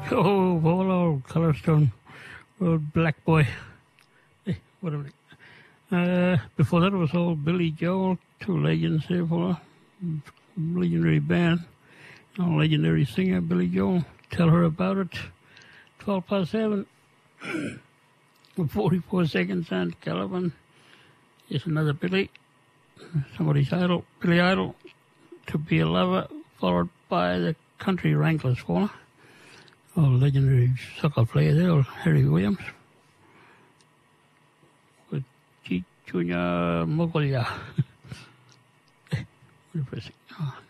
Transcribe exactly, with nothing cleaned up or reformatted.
Oh, Polo, Colorstone, Road, Black Boy. Hey, whatever. Uh, before that, it was old Billy Joel, two legends there for legendary band. Oh, legendary singer, Billy Joel. Tell her about it. twelve past seven. forty-four seconds on Caliban. Here's another Billy. Somebody's idol. Billy Idol. To Be a Lover. Followed by the Country Wranglers for oh, legendary soccer player there, Harry Williams. With G. Junior Mogolia. Oh.